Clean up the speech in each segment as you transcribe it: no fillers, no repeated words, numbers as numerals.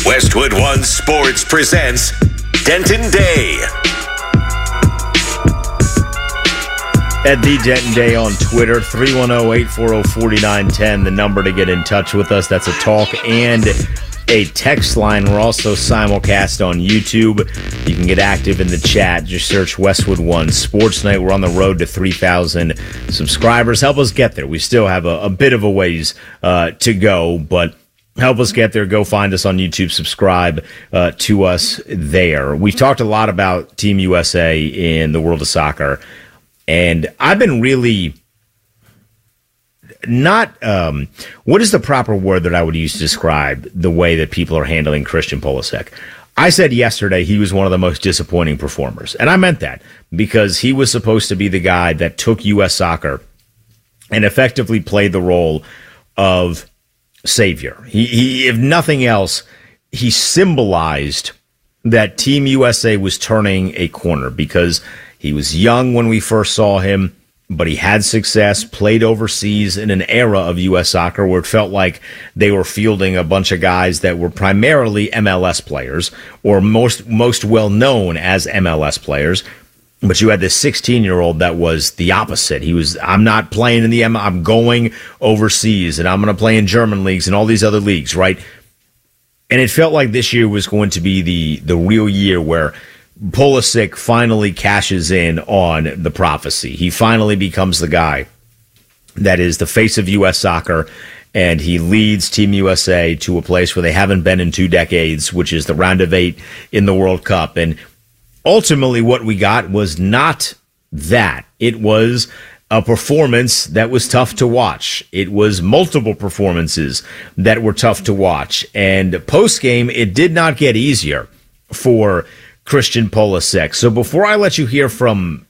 Westwood One Sports presents Denton Day. At the Denton Day on Twitter, 310-840-4910, the number to get in touch with us. That's a talk and a text line. We're also simulcast on YouTube. You can get active in the chat. Just search Westwood One Sports Night. We're on the road to 3,000 subscribers. Help us get there. We still have a bit of a ways to go, but help us get there. Go find us on YouTube. Subscribe to us there. We've talked a lot about Team USA in the world of soccer. And I've been really not, what is the proper word that I would use to describe the way that people are handling Christian Pulisic? I said yesterday he was one of the most disappointing performers. And I meant that because he was supposed to be the guy that took U.S. soccer and effectively played the role of savior. He if nothing else, he symbolized that Team USA was turning a corner because he was young when we first saw him, but he had success, played overseas in an era of U.S. soccer where it felt like they were fielding a bunch of guys that were primarily MLS players or most well-known as MLS players. But you had this 16-year-old that was the opposite. He was, I'm not playing in the MLS, I'm going overseas, and I'm going to play in German leagues and all these other leagues, right? And it felt like this year was going to be the real year where Pulisic finally cashes in on the prophecy. He finally becomes the guy that is the face of U.S. soccer, and he leads Team USA to a place where they haven't been in 2 decades, which is the round of 8 in the World Cup. And ultimately what we got was not that. It was a performance that was tough to watch. It was multiple performances that were tough to watch. And post-game, it did not get easier for Christian Pulisic. So before I let you hear from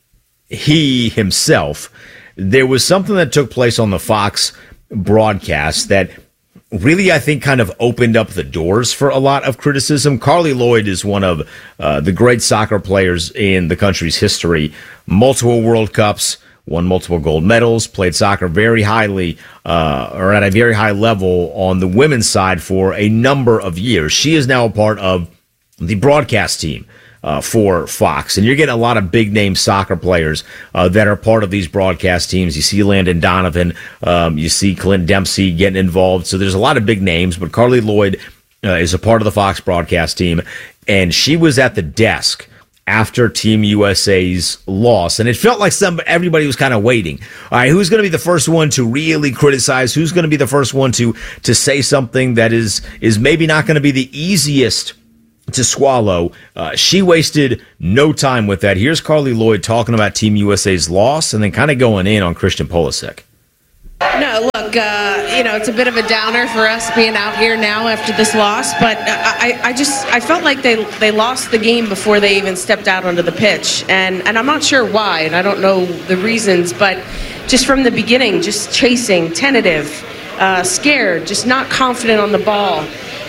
he himself, there was something that took place on the Fox broadcast that really, I think, kind of opened up the doors for a lot of criticism. Carly Lloyd is one of the great soccer players in the country's history. Multiple World Cups, won multiple gold medals, played soccer very highly or at a very high level on the women's side for a number of years. She is now a part of the broadcast team for Fox. And you're getting a lot of big-name soccer players that are part of these broadcast teams. You see Landon Donovan, you see Clint Dempsey getting involved. So there's a lot of big names, but Carly Lloyd is a part of the Fox broadcast team, and she was at the desk after Team USA's loss, and it felt like everybody was kind of waiting. All right, who's going to be the first one to really criticize? Who's going to be the first one to say something that is maybe not going to be the easiest to swallow? She wasted no time with that. Here's Carly Lloyd talking about Team USA's loss and then kind of going in on Christian Pulisic. No, look, it's a bit of a downer for us being out here now after this loss, but I felt like they lost the game before they even stepped out onto the pitch, and I'm not sure why, and I don't know the reasons, but just from the beginning, just chasing, tentative, scared, just not confident on the ball.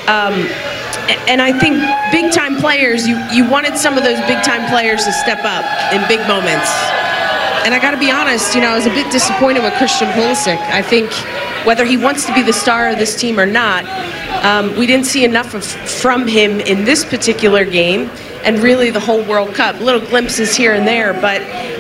And I think big-time players, you wanted some of those big-time players to step up in big moments. And I got to be honest, I was a bit disappointed with Christian Pulisic. I think whether he wants to be the star of this team or not, we didn't see enough from him in this particular game and really the whole World Cup. Little glimpses here and there, but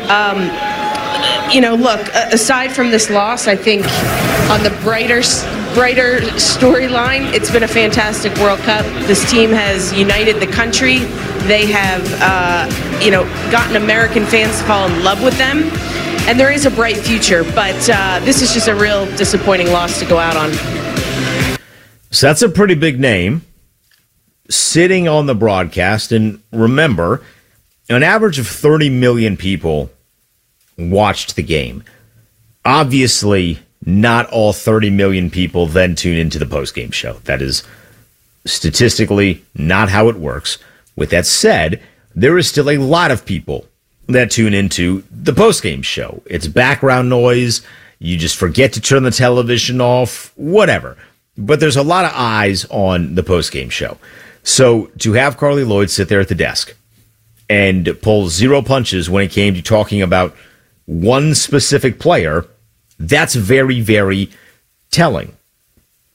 look, aside from this loss, I think on the brighter storyline, it's been a fantastic World Cup. This team has united the country. They have, gotten American fans to fall in love with them. And there is a bright future, but this is just a real disappointing loss to go out on. So that's a pretty big name sitting on the broadcast. And remember, an average of 30 million people watched the game. Obviously, not all 30 million people then tune into the postgame show. That is statistically not how it works. With that said, there is still a lot of people that tune into the postgame show. It's background noise. You just forget to turn the television off, whatever. But there's a lot of eyes on the postgame show. So to have Carly Lloyd sit there at the desk and pull zero punches when it came to talking about one specific player, that's very, very telling.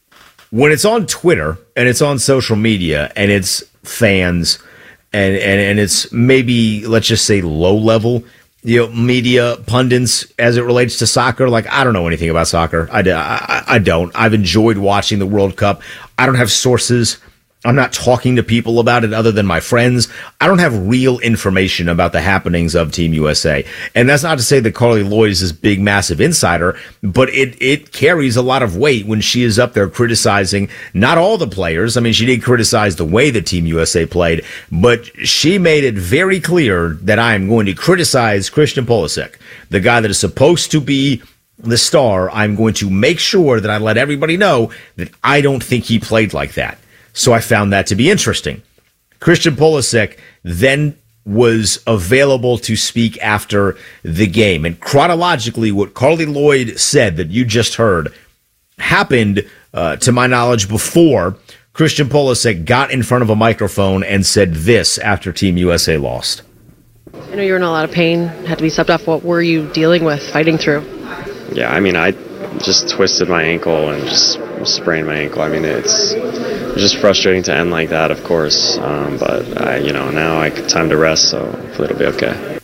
when it's on Twitter and it's on social media and it's fans and it's maybe, let's just say, low level, media pundits as it relates to soccer. Like, I don't know anything about soccer. I don't. I've enjoyed watching the World Cup. I don't have sources. I'm not talking to people about it other than my friends. I don't have real information about the happenings of Team USA. And that's not to say that Carly Lloyd is this big, massive insider, but it carries a lot of weight when she is up there criticizing not all the players. I mean, she did criticize the way that Team USA played, but she made it very clear that I am going to criticize Christian Pulisic, the guy that is supposed to be the star. I'm going to make sure that I let everybody know that I don't think he played like that. So I found that to be interesting. Christian Pulisic then was available to speak after the game. And chronologically, what Carly Lloyd said that you just heard happened, to my knowledge, before Christian Pulisic got in front of a microphone and said this after Team USA lost. I know you were in a lot of pain, had to be subbed off. What were you dealing with, fighting through? Yeah, I mean, I just twisted my ankle and just sprained my ankle. I mean, it's just frustrating to end like that, of course. But now I got time to rest, so hopefully it'll be okay.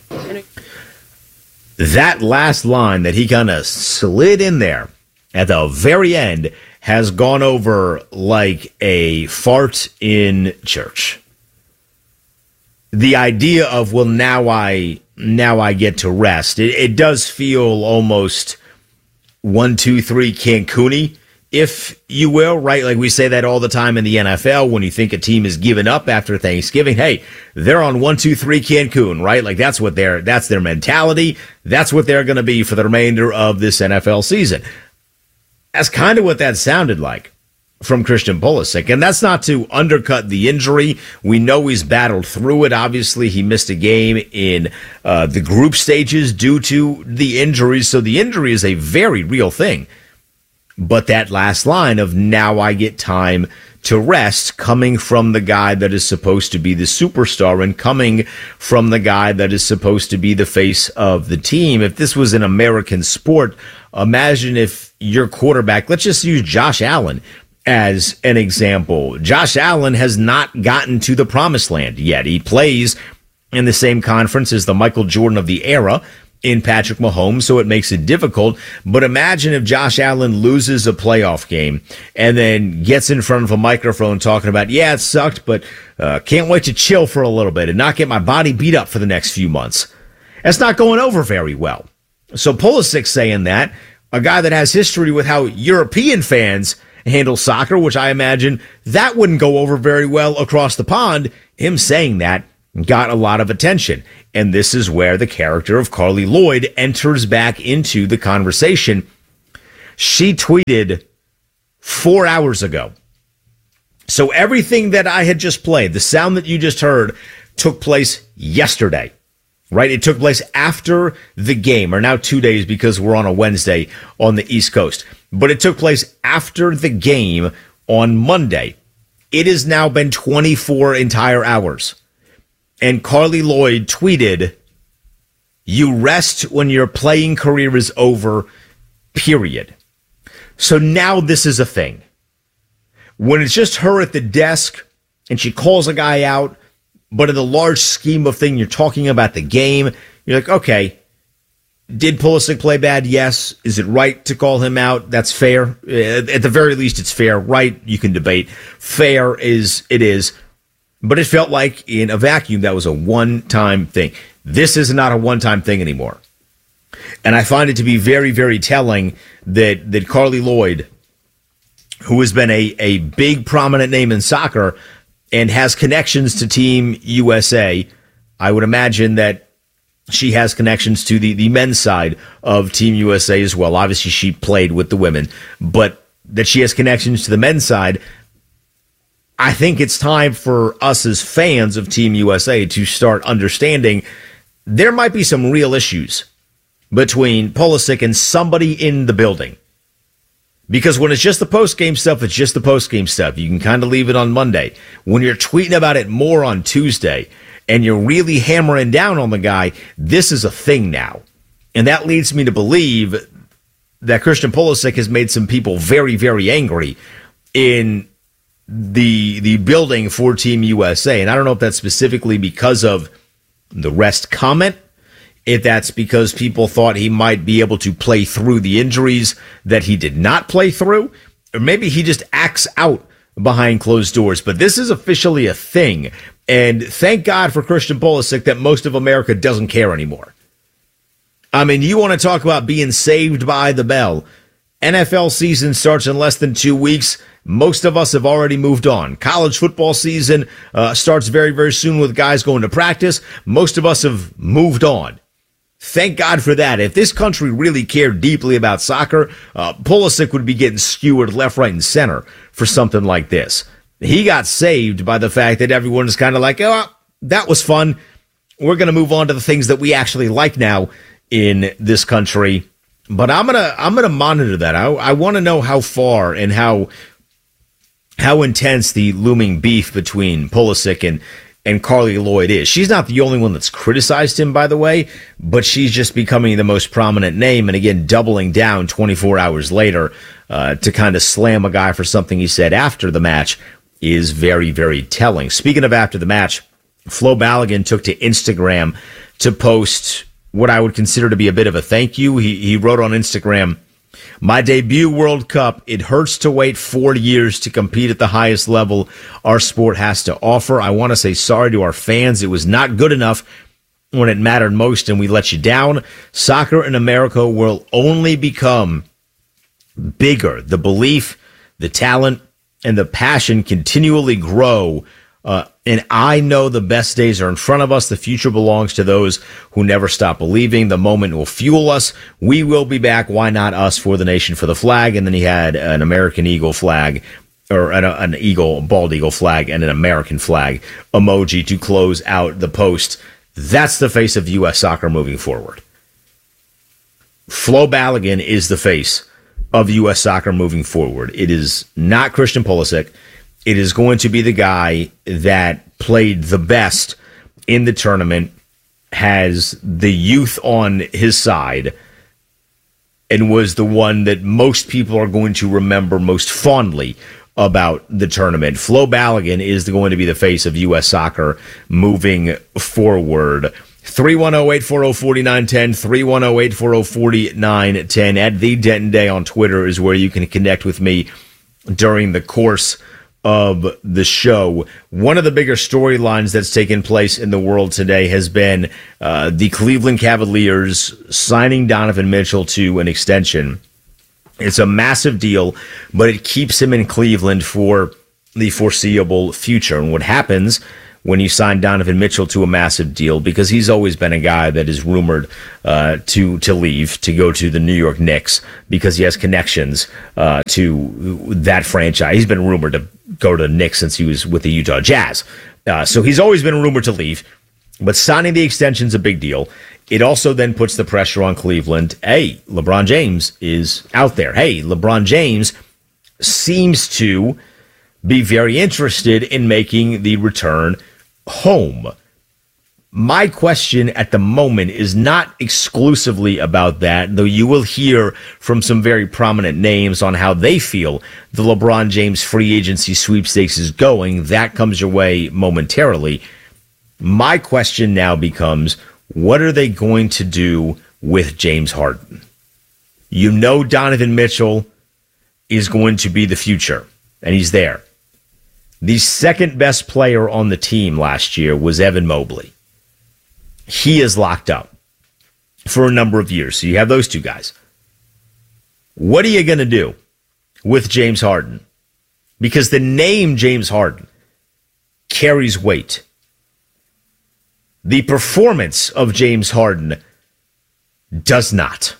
That last line that he kind of slid in there at the very end has gone over like a fart in church. The idea of, well, now I get to rest. It does feel almost 1, 2, 3 Cancun-y, if you will, right? Like we say that all the time in the NFL when you think a team is giving up after Thanksgiving. Hey, they're on 1, 2, 3 Cancun, right? Like that's their mentality. That's what they're going to be for the remainder of this NFL season. That's kind of what that sounded like from Christian Pulisic. And that's not to undercut the injury. We know he's battled through it. Obviously, he missed a game in the group stages due to the injury. So the injury is a very real thing. But that last line of now I get time to rest, coming from the guy that is supposed to be the superstar and coming from the guy that is supposed to be the face of the team. If this was an American sport, imagine if your quarterback, let's just use Josh Allen as an example. Josh Allen has not gotten to the promised land yet. He plays in the same conference as the Michael Jordan of the era in Patrick Mahomes, so it makes it difficult. But imagine if Josh Allen loses a playoff game and then gets in front of a microphone talking about, yeah, it sucked, but can't wait to chill for a little bit and not get my body beat up for the next few months. That's not going over very well. So Pulisic saying that, a guy that has history with how European fans handle soccer, which I imagine that wouldn't go over very well across the pond, him saying that got a lot of attention. And this is where the character of Carly Lloyd enters back into the conversation. She tweeted 4 hours ago. So everything that I had just played, the sound that you just heard, took place yesterday, right? It took place after the game, or now 2 days because we're on a Wednesday on the East Coast. But it took place after the game on Monday. It has now been 24 entire hours. And Carly Lloyd tweeted, "You rest when your playing career is over, period." So now this is a thing. When it's just her at the desk and she calls a guy out, but in the large scheme of thing, you're talking about the game, you're like, okay, did Pulisic play bad? Yes. Is it right to call him out? That's fair. At the very least, it's fair. Right, you can debate. Fair is, it is. But it felt like in a vacuum, that was a one-time thing. This is not a one-time thing anymore. And I find it to be very, very telling that Carly Lloyd, who has been a big prominent name in soccer and has connections to Team USA, I would imagine that she has connections to the men's side of Team USA as well. Obviously, she played with the women, but that she has connections to the men's side. I think it's time for us as fans of Team USA to start understanding there might be some real issues between Pulisic and somebody in the building. Because when it's just the post-game stuff, it's just the post-game stuff. You can kind of leave it on Monday. When you're tweeting about it more on Tuesday and you're really hammering down on the guy, this is a thing now. And that leads me to believe that Christian Pulisic has made some people very, very angry. in the building for Team USA. And I don't know if that's specifically because of the rest comment, if that's because people thought he might be able to play through the injuries that he did not play through, or maybe he just acts out behind closed doors. But this is officially a thing. And thank God for Christian Pulisic that most of America doesn't care anymore. I mean, you want to talk about being saved by the bell. NFL season starts in less than 2 weeks. Most of us have already moved on. College football season starts very, very soon with guys going to practice. Most of us have moved on. Thank God for that. If this country really cared deeply about soccer, Pulisic would be getting skewered left, right, and center for something like this. He got saved by the fact that everyone is kind of like, oh, that was fun. We're going to move on to the things that we actually like now in this country. But I'm gonna monitor that. I want to know how far and how intense the looming beef between Pulisic and Carly Lloyd is. She's not the only one that's criticized him, by the way, but she's just becoming the most prominent name, and again, doubling down 24 hours later to kind of slam a guy for something he said after the match is very, very telling. Speaking of after the match, Flo Balogun took to Instagram to post what I would consider to be a bit of a thank you. He wrote on Instagram, "My debut World Cup, it hurts to wait 4 years to compete at the highest level our sport has to offer. I want to say sorry to our fans. It was not good enough when it mattered most and we let you down. Soccer in America will only become bigger. The belief, the talent, and the passion continually grow. And I know the best days are in front of us. The future belongs to those who never stop believing. The moment will fuel us. We will be back. Why not us? For the nation, for the flag." And then he had an American eagle flag, or an eagle, bald eagle flag, and an American flag emoji to close out the post. That's the face of U.S. soccer moving forward. Flo Balogun is the face of U.S. soccer moving forward. It is not Christian Pulisic. It is going to be the guy that played the best in the tournament, has the youth on his side, and was the one that most people are going to remember most fondly about the tournament. Flo Balogun is going to be the face of U.S. soccer moving forward. 310-840-4910, 310-840-4910. At The Denton Day on Twitter is where you can connect with me during the course of the show. One of the bigger storylines that's taken place in the world today has been the Cleveland Cavaliers signing Donovan Mitchell to an extension. It's a massive deal, but it keeps him in Cleveland for the foreseeable future. And what happens when you sign Donovan Mitchell to a massive deal, because he's always been a guy that is rumored to leave, to go to the New York Knicks, because he has connections to that franchise. He's been rumored to go to the Knicks since he was with the Utah Jazz. So he's always been rumored to leave, but signing the extension's a big deal. It also then puts the pressure on Cleveland. Hey, LeBron James is out there. Hey, LeBron James seems to be very interested in making the return home. My question at the moment is not exclusively about that, though you will hear from some very prominent names on how they feel the LeBron James free agency sweepstakes is going. That comes your way momentarily. My question now becomes, what are they going to do with James Harden? You know Donovan Mitchell is going to be the future, and he's there. The second best player on the team last year was Evan Mobley. He is locked up for a number of years. So you have those two guys. What are you going to do with James Harden? Because the name James Harden carries weight. The performance of James Harden does not.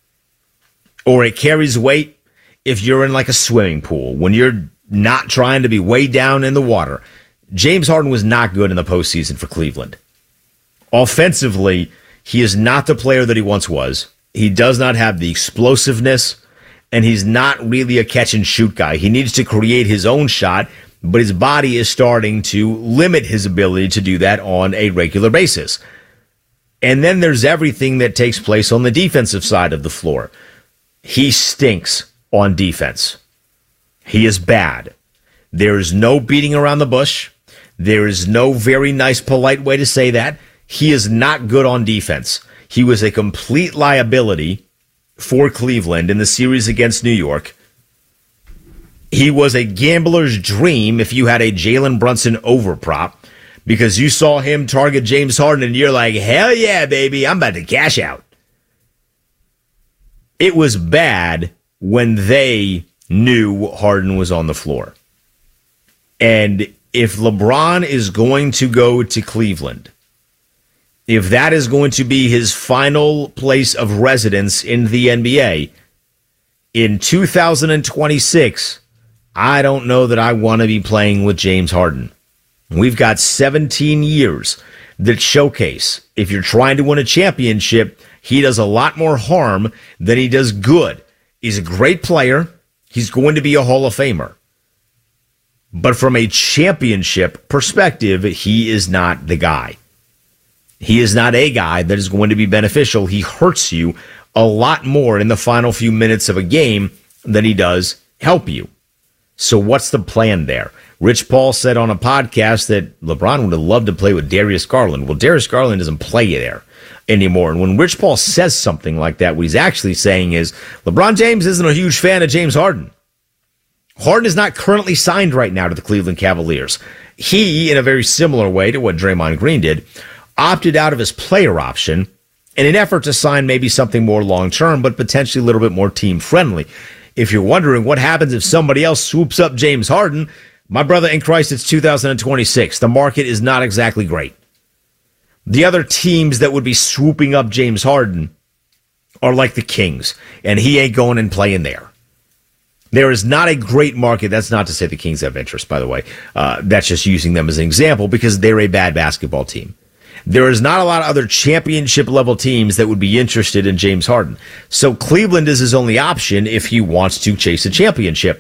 Or it carries weight if you're in like a swimming pool, when you're not trying to be way down in the water. James Harden was not good in the postseason for Cleveland. Offensively, he is not the player that he once was. He does not have the explosiveness, and he's not really a catch-and-shoot guy. He needs to create his own shot, but his body is starting to limit his ability to do that on a regular basis. And then there's everything that takes place on the defensive side of the floor. He stinks on defense. He is bad. There is no beating around the bush. There is no very nice, polite way to say that. He is not good on defense. He was a complete liability for Cleveland in the series against New York. He was a gambler's dream if you had a Jalen Brunson overprop, because you saw him target James Harden and you're like, hell yeah, baby, I'm about to cash out. It was bad when they knew Harden was on the floor. And if LeBron is going to go to Cleveland, if that is going to be his final place of residence in the NBA, in 2026, I don't know that I want to be playing with James Harden. We've got 17 years that showcase if you're trying to win a championship, he does a lot more harm than he does good. He's a great player. He's going to be a Hall of Famer. But from a championship perspective, he is not the guy. He is not a guy that is going to be beneficial. He hurts you a lot more in the final few minutes of a game than he does help you. So what's the plan there? Rich Paul said on a podcast that LeBron would have loved to play with Darius Garland. Well, Darius Garland doesn't play there anymore. And when Rich Paul says something like that, what he's actually saying is LeBron James isn't a huge fan of James Harden. Harden is not currently signed right now to the Cleveland Cavaliers. He, in a very similar way to what Draymond Green did, opted out of his player option in an effort to sign maybe something more long-term, but potentially a little bit more team-friendly. If you're wondering what happens if somebody else swoops up James Harden, my brother in Christ, it's 2026. The market is not exactly great. The other teams that would be swooping up James Harden are like the Kings, and he ain't going and playing there. There is not a great market. That's not to say the Kings have interest, by the way. That's just using them as an example because they're a bad basketball team. There is not a lot of other championship-level teams that would be interested in James Harden. So Cleveland is his only option if he wants to chase a championship.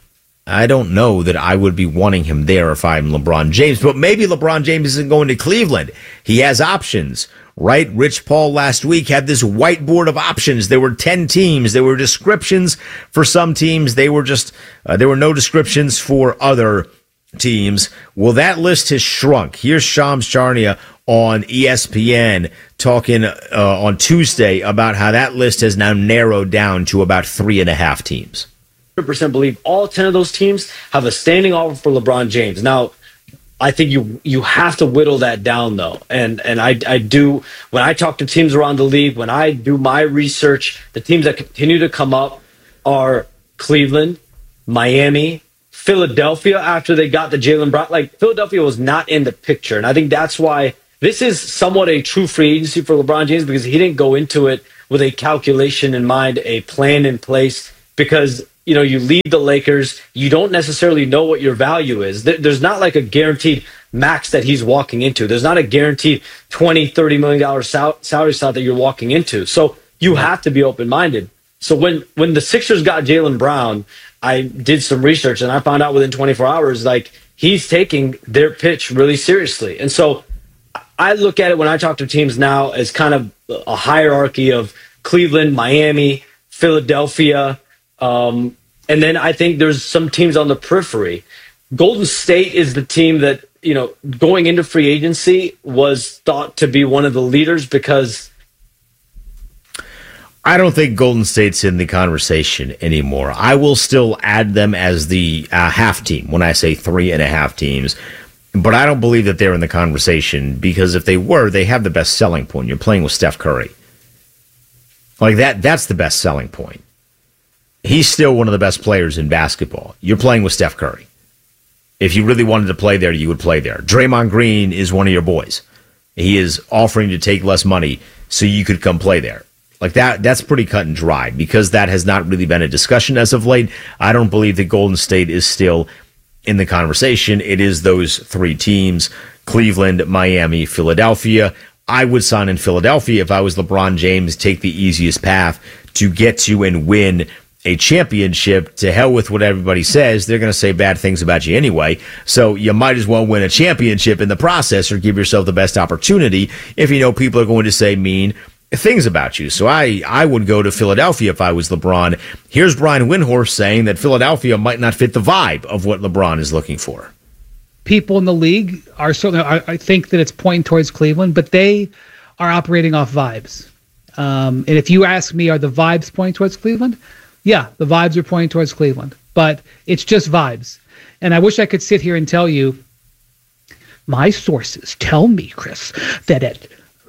I don't know that I would be wanting him there if I'm LeBron James, but maybe LeBron James isn't going to Cleveland. He has options, right? Rich Paul last week had this whiteboard of options. There were 10 teams. There were descriptions for some teams. There were no descriptions for other teams. Well, that list has shrunk. Here's Shams Charania on ESPN talking on Tuesday about how that list has now narrowed down to about 3.5 teams. 100% believe all 10 of those teams have a standing offer for LeBron James. Now, I think you have to whittle that down, though. And I do, when I talk to teams around the league, when I do my research, the teams that continue to come up are Cleveland, Miami, Philadelphia after they got the Jalen Brown. Like, Philadelphia was not in the picture. And I think that's why this is somewhat a true free agency for LeBron James, because he didn't go into it with a calculation in mind, a plan in place, because you leave the Lakers, you don't necessarily know what your value is. There's not like a guaranteed max that he's walking into. There's not a guaranteed $20, $30 million salary slot that you're walking into. So you have to be open-minded. So when the Sixers got Jalen Brown, I did some research and I found out within 24 hours, like, he's taking their pitch really seriously. And so I look at it when I talk to teams now as kind of a hierarchy of Cleveland, Miami, Philadelphia, and then I think there's some teams on the periphery. Golden State is the team that, going into free agency was thought to be one of the leaders because I don't think Golden State's in the conversation anymore. I will still add them as the half team when I say 3.5 teams, but I don't believe that they're in the conversation because if they were, they have the best selling point. You're playing with Steph Curry. Like that's the best selling point. He's still one of the best players in basketball. You're playing with Steph Curry. If you really wanted to play there, you would play there. Draymond Green is one of your boys. He is offering to take less money so you could come play there. Like that's pretty cut and dry because that has not really been a discussion as of late. I don't believe that Golden State is still in the conversation. It is those 3 teams, Cleveland, Miami, Philadelphia. I would sign in Philadelphia if I was LeBron James, take the easiest path to get to and win a championship. To hell with what everybody says. They're going to say bad things about you anyway. So you might as well win a championship in the process or give yourself the best opportunity if you know people are going to say mean things about you. So I would go to Philadelphia if I was LeBron. Here's Brian Windhorst saying that Philadelphia might not fit the vibe of what LeBron is looking for. People in the league are certainly, I think that it's pointing towards Cleveland, but they are operating off vibes. And if you ask me, are the vibes pointing towards Cleveland? Yeah, the vibes are pointing towards Cleveland, but it's just vibes. And I wish I could sit here and tell you, my sources tell me, Chris, that at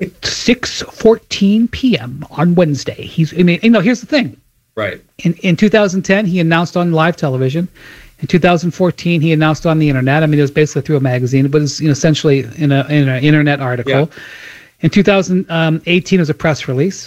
6:14 p.m. on Wednesday, here's the thing. Right. In 2010, he announced on live television. In 2014, he announced on the internet. I mean, it was basically through a magazine, but it's essentially in an internet article. Yeah. In 2018, it was a press release.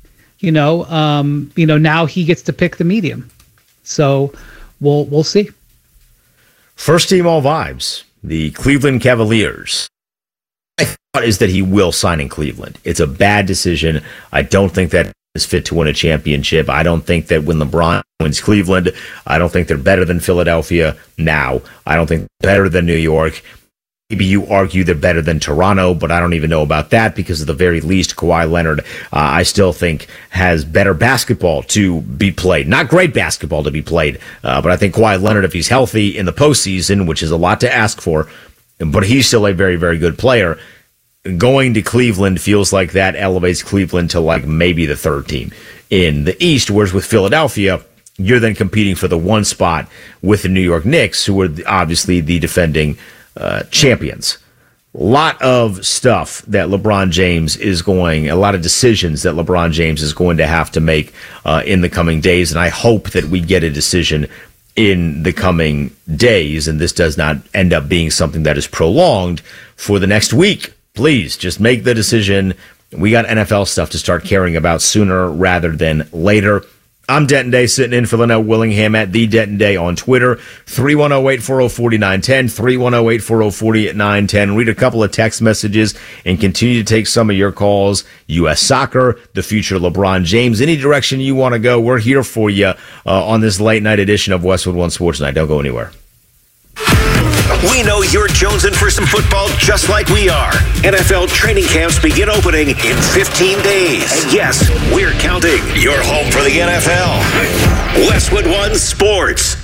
Now he gets to pick the medium. So we'll see. First team all vibes. The Cleveland Cavaliers. My thought is that he will sign in Cleveland. It's a bad decision. I don't think that is fit to win a championship. I don't think that when LeBron wins Cleveland, I don't think they're better than Philadelphia now. I don't think they're better than New York. Maybe you argue they're better than Toronto, but I don't even know about that because at the very least, Kawhi Leonard, I still think has better basketball to be played. Not great basketball to be played, but I think Kawhi Leonard, if he's healthy in the postseason, which is a lot to ask for, but he's still a very, very good player. Going to Cleveland feels like that elevates Cleveland to like maybe the third team in the East, whereas with Philadelphia, you're then competing for the one spot with the New York Knicks, who are obviously the defending champions. A lot of stuff that LeBron James is a lot of decisions that LeBron James is going to have to make in the coming days, and I hope that we get a decision in the coming days, and this does not end up being something that is prolonged for the next week. Please, just make the decision. We got NFL stuff to start caring about sooner rather than later. I'm Denton Day, sitting in for Linnell Willingham at The Denton Day on Twitter. 310-840-4910, 310-840-4910. Read a couple of text messages and continue to take some of your calls. U.S. soccer, the future of LeBron James. Any direction you want to go, we're here for you on this late night edition of Westwood One Sports Night. Don't go anywhere. We know you're jonesing for some football just like we are. NFL training camps begin opening in 15 days. And yes, we're counting. You're home for the NFL. Westwood One Sports.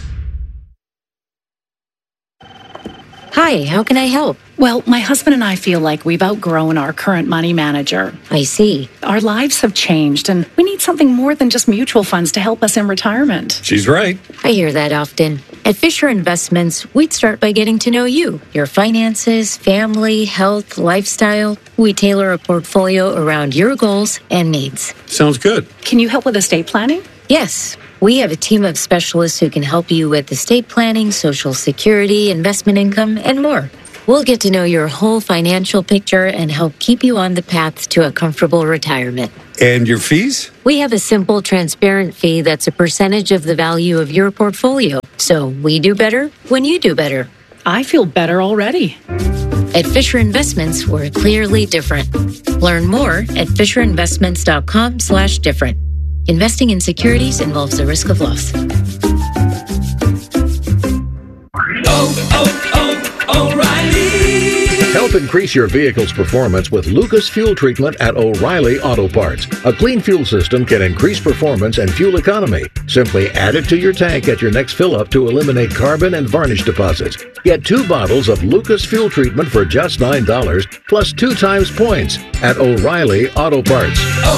Hi, how can I help? Well, my husband and I feel like we've outgrown our current money manager. I see. Our lives have changed, and we need something more than just mutual funds to help us in retirement. She's right. I hear that often. At Fisher Investments, we'd start by getting to know you, your finances, family, health, lifestyle. We tailor a portfolio around your goals and needs. Sounds good. Can you help with estate planning? Yes. We have a team of specialists who can help you with estate planning, Social Security, investment income, and more. We'll get to know your whole financial picture and help keep you on the path to a comfortable retirement. And your fees? We have a simple, transparent fee that's a percentage of the value of your portfolio. So we do better when you do better. I feel better already. At Fisher Investments, we're clearly different. Learn more at FisherInvestments.com/different. Investing in securities involves the risk of loss. O'Reilly! Help increase your vehicle's performance with Lucas Fuel Treatment at O'Reilly Auto Parts. A clean fuel system can increase performance and fuel economy. Simply add it to your tank at your next fill-up to eliminate carbon and varnish deposits. Get 2 bottles of Lucas Fuel Treatment for just $9, plus 2 times points at O'Reilly Auto Parts.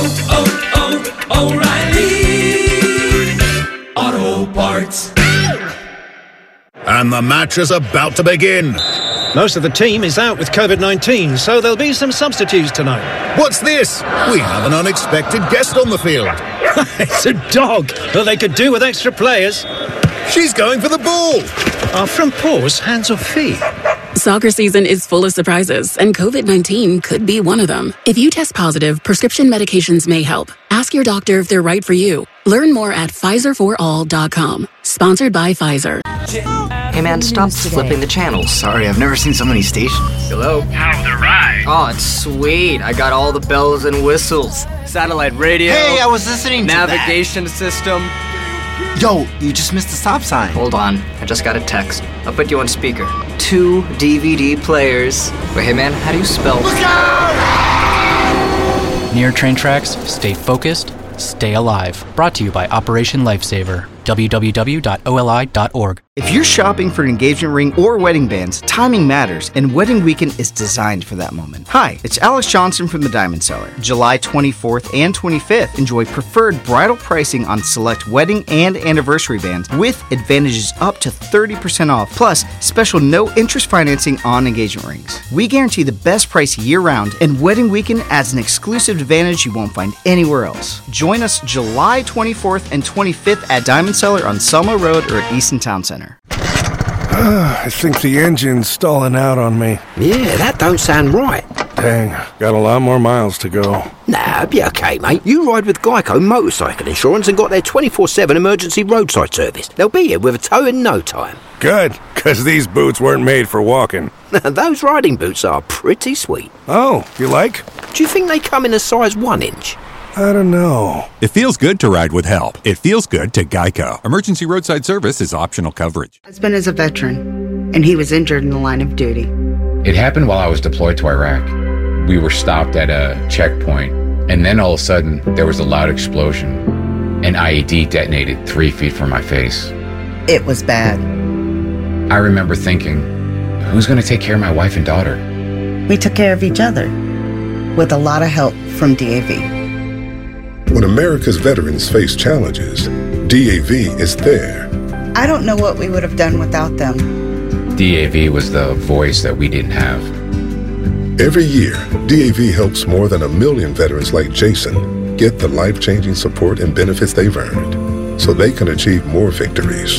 O'Reilly Auto Parts. And the match is about to begin. Most of the team is out with COVID-19, so there'll be some substitutes tonight. What's this? We have an unexpected guest on the field. It's a dog. Well, they could do with extra players. She's going for the ball. Are front paws hands or feet? Soccer season is full of surprises, and COVID-19 could be one of them. If you test positive, prescription medications may help. Ask your doctor if they're right for you. Learn more at PfizerForAll.com. Sponsored by Pfizer. Hey man, stop flipping the channels. Sorry, I've never seen so many stations. Hello? How's the ride? Oh, it's sweet. I got all the bells and whistles. Satellite radio. Hey, I was listening to navigation system. Yo, you just missed the stop sign. Hold on, I just got a text. I'll put you on speaker. 2 DVD players. Wait, hey man, how do you spell? Look out! Near train tracks, stay focused, stay alive. Brought to you by Operation Lifesaver. www.oli.org. If you're shopping for an engagement ring or wedding bands, timing matters, and Wedding Weekend is designed for that moment. Hi, it's Alex Johnson from the Diamond Seller. July 24th and 25th, enjoy preferred bridal pricing on select wedding and anniversary bands with advantages up to 30% off, plus special no-interest financing on engagement rings. We guarantee the best price year-round, and Wedding Weekend adds an exclusive advantage you won't find anywhere else. Join us July 24th and 25th at Diamond Seller on Selma Road or at Easton Town Center. I think the engine's stalling out on me. Yeah, that don't sound right. Dang, got a lot more miles to go. Nah, be okay, mate. You ride with Geico Motorcycle Insurance and got their 24/7 emergency roadside service. They'll be here with a tow in no time. Good, because these boots weren't made for walking. Those riding boots are pretty sweet. Oh, you like? Do you think they come in a size 1 inch? I don't know. It feels good to ride with help. It feels good to Geico. Emergency roadside service is optional coverage. My husband is a veteran, and he was injured in the line of duty. It happened while I was deployed to Iraq. We were stopped at a checkpoint, and then all of a sudden, there was a loud explosion. An IED detonated 3 feet from my face. It was bad. I remember thinking, who's going to take care of my wife and daughter? We took care of each other, with a lot of help from DAV. When America's veterans face challenges, DAV is there. I don't know what we would have done without them. DAV was the voice that we didn't have. Every year, DAV helps more than 1 million veterans like Jason get the life-changing support and benefits they've earned so they can achieve more victories.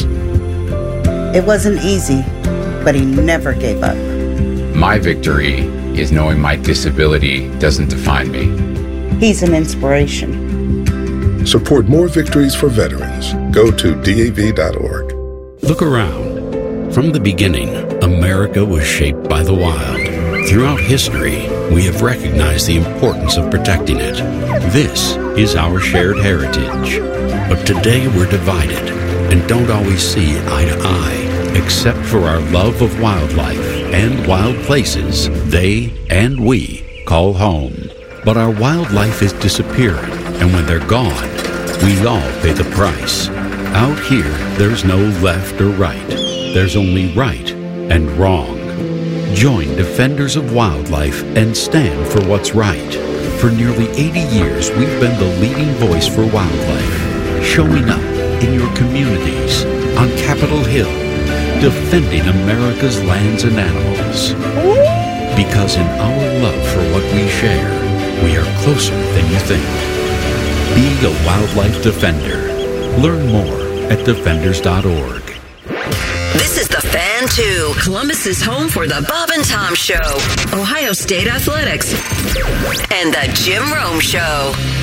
It wasn't easy, but he never gave up. My victory is knowing my disability doesn't define me. He's an inspiration. Support more victories for veterans. Go to DAV.org. Look around. From the beginning, America was shaped by the wild. Throughout history, we have recognized the importance of protecting it. This is our shared heritage. But today we're divided and don't always see eye to eye, except for our love of wildlife and wild places they and we call home. But our wildlife is disappearing, and when they're gone, we all pay the price. Out here, there's no left or right. There's only right and wrong. Join Defenders of Wildlife and stand for what's right. For nearly 80 years, we've been the leading voice for wildlife, showing up in your communities, on Capitol Hill, defending America's lands and animals. Because in our love for what we share, we are closer than you think. Be a wildlife defender. Learn more at defenders.org. This is The Fan 2, Columbus's home for the Bob and Tom Show, Ohio State Athletics, and the Jim Rome Show.